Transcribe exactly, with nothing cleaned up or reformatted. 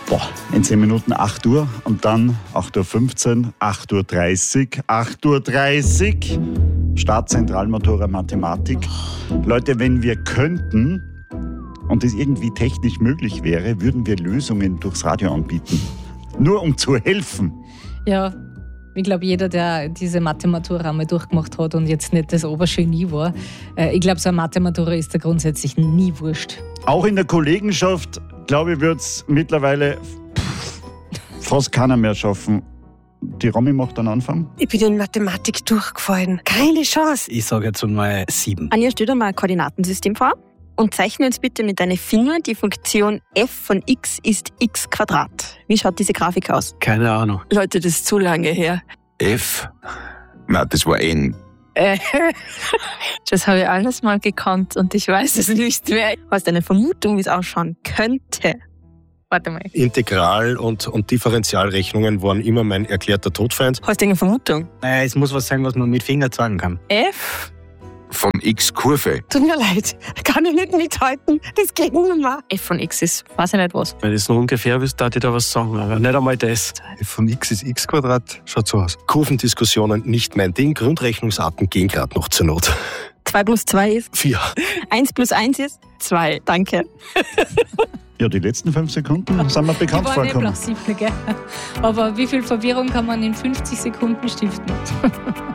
Boah, in zehn Minuten acht Uhr und dann acht Uhr fünfzehn, acht Uhr dreißig, acht Uhr dreißig, Start Zentralmatura Mathematik. Leute, wenn wir könnten und es irgendwie technisch möglich wäre, würden wir Lösungen durchs Radio anbieten. Nur um zu helfen. Ja, ich glaube, jeder, der diese Mathematura einmal durchgemacht hat und jetzt nicht das Obergenie war, äh, ich glaube, so eine Mathematura ist da grundsätzlich nie wurscht. Auch in der Kollegenschaft, glaube ich, wird es mittlerweile fast keiner mehr schaffen. Die Romy macht einen Anfang. Ich bin in Mathematik durchgefallen. Keine Chance. Ich sage jetzt einmal sieben. Anja, stell dir mal ein Koordinatensystem vor und zeichne uns bitte mit deinen Fingern die Funktion f von x ist x Quadrat. Wie schaut diese Grafik aus? Keine Ahnung. Leute, das ist zu lange her. F? Na, das war N. Äh, das habe ich alles mal gekannt und ich weiß es nicht mehr. Hast du eine Vermutung, wie es ausschauen könnte? Warte mal. Integral- und, und Differentialrechnungen waren immer mein erklärter Todfeind. Hast du eine Vermutung? Naja, es muss was sein, was man mit Finger zeigen kann. F? Von X-Kurve. Tut mir leid, kann ich nicht mithalten. Das geht nicht mehr. f von x ist, weiß ich nicht was. Wenn es noch ungefähr wisst, darf ich da was sagen, aber nicht einmal das. F von x ist x Quadrat, schaut so aus. Kurvendiskussionen nicht mein Ding, Grundrechnungsarten gehen gerade noch zur Not. zwei plus zwei ist? Vier. eins plus eins ist? zwei. Danke. Ja, die letzten fünf Sekunden sind mir bekannt Die waren vorgekommen. nicht plausibel, gell? Aber wie viel Verwirrung kann man in fünfzig Sekunden stiften?